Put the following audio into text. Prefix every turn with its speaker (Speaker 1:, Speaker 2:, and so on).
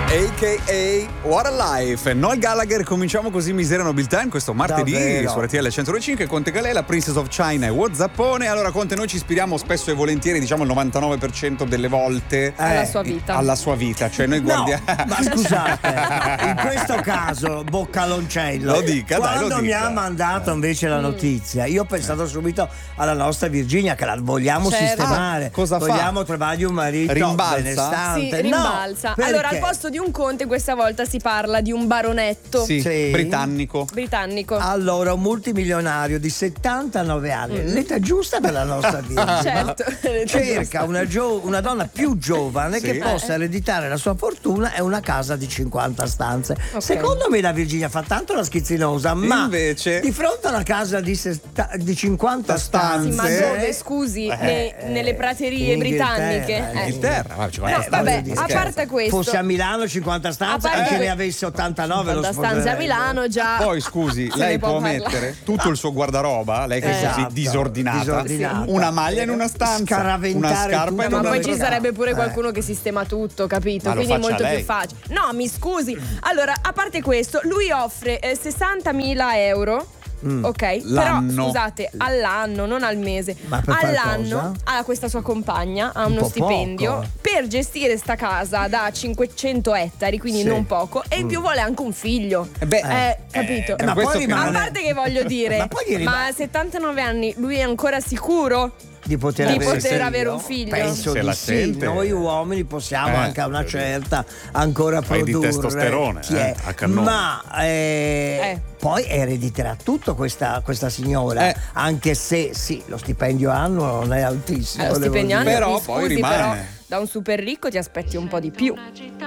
Speaker 1: a.k.a. What a Life. Noel Gallagher, cominciamo così Miseria Nobiltà in questo martedì.
Speaker 2: Davvero?
Speaker 1: Su RTL 105. Conte Calè, la Princess of China e Whatsappone. Allora Conte, noi ci ispiriamo spesso e volentieri, diciamo il 99% delle volte
Speaker 3: alla sua vita.
Speaker 1: Alla sua vita, cioè noi guardiamo.
Speaker 2: No, ma scusate, in questo caso Boccaloncello,
Speaker 1: Lo dica, dai,
Speaker 2: quando
Speaker 1: lo
Speaker 2: mi
Speaker 1: dica.
Speaker 2: ha mandato invece la notizia, io ho pensato subito alla nostra Virginia, che la vogliamo
Speaker 3: Certo.
Speaker 2: sistemare.
Speaker 1: Cosa fa?
Speaker 2: Vogliamo trovargli un marito
Speaker 1: Rimbalza?
Speaker 2: benestante.
Speaker 3: Sì, rimbalza.
Speaker 2: No,
Speaker 3: allora, al
Speaker 2: perché?
Speaker 3: posto di un conte, questa volta si parla di un baronetto
Speaker 1: Sì,
Speaker 2: Sì.
Speaker 1: britannico.
Speaker 3: britannico.
Speaker 2: Allora, un multimilionario di 79 anni, l'età giusta per la nostra Virginia.
Speaker 3: Certo.
Speaker 2: Cerca una donna più giovane
Speaker 1: Sì.
Speaker 2: che possa ereditare la sua fortuna e una casa di 50 stanze.
Speaker 3: Ok.
Speaker 2: Secondo me la Virginia fa tanto la schizzinosa, ma
Speaker 1: Invece-
Speaker 2: di fronte a una casa di 50 stanze,
Speaker 3: Sì, ma dove, scusi, nelle praterie
Speaker 2: in Inghilterra,
Speaker 3: britanniche?
Speaker 1: Inghilterra, ma ci
Speaker 3: No,
Speaker 1: guarda,
Speaker 3: vabbè,
Speaker 2: dire,
Speaker 3: a
Speaker 2: scherzo.
Speaker 3: parte questo,
Speaker 2: fosse a Milano 50 stanze,
Speaker 3: A parte
Speaker 2: anche
Speaker 3: que-
Speaker 2: ne avesse 89 lo
Speaker 3: 50 stanze a
Speaker 2: sposerei.
Speaker 3: Milano già.
Speaker 1: Poi scusi,
Speaker 3: se
Speaker 1: lei
Speaker 3: ne
Speaker 1: può
Speaker 3: parlare.
Speaker 1: mettere tutto il suo guardaroba, lei che è
Speaker 2: Esatto,
Speaker 1: così disordinata,
Speaker 2: disordinata.
Speaker 1: una maglia in una stanza,
Speaker 2: Scaraventare
Speaker 1: una scarpa
Speaker 2: tutto.
Speaker 1: in
Speaker 3: Ma
Speaker 1: una
Speaker 3: poi ci
Speaker 2: Brava.
Speaker 3: sarebbe pure qualcuno che sistema tutto, capito?
Speaker 1: Ma lo
Speaker 3: Quindi è
Speaker 1: faccia
Speaker 3: molto
Speaker 1: lei.
Speaker 3: più facile. No, mi scusi. Allora, a parte questo, lui offre 60.000 euro. Ok,
Speaker 1: L'anno.
Speaker 3: però scusate, all'anno, non al mese.
Speaker 2: Ma per fare
Speaker 3: all'anno
Speaker 2: cosa?
Speaker 3: ha questa sua compagna, ha
Speaker 2: Un
Speaker 3: uno
Speaker 2: po'
Speaker 3: stipendio
Speaker 2: poco.
Speaker 3: per gestire sta casa da 500 ettari, quindi
Speaker 2: Sì.
Speaker 3: non poco, e in più vuole anche un figlio. Capito?
Speaker 1: per
Speaker 2: Ma
Speaker 1: questo
Speaker 2: poi
Speaker 1: che-
Speaker 2: rimane-
Speaker 3: A parte che voglio dire,
Speaker 2: Ma poi gli
Speaker 3: ma a 79 anni lui è ancora sicuro
Speaker 2: di poter,
Speaker 3: di
Speaker 2: avere,
Speaker 3: poter
Speaker 2: figlio?
Speaker 3: avere un figlio?
Speaker 2: Penso
Speaker 1: Se
Speaker 2: di
Speaker 1: la
Speaker 2: sì.
Speaker 1: sente.
Speaker 2: Noi uomini possiamo anche a una
Speaker 1: sì.
Speaker 2: certa ancora
Speaker 1: Fai di
Speaker 2: produrre.
Speaker 1: testosterone,
Speaker 2: Chi è?
Speaker 1: a cannone.
Speaker 2: Ma poi erediterà tutto questa signora, anche se sì, lo stipendio annuo non è altissimo.
Speaker 3: Lo
Speaker 2: devo
Speaker 3: stipendio
Speaker 2: dire.
Speaker 3: annuo,
Speaker 1: Però
Speaker 3: mi
Speaker 1: poi
Speaker 3: scusi,
Speaker 1: rimane.
Speaker 3: però da un super ricco ti aspetti un po' di più.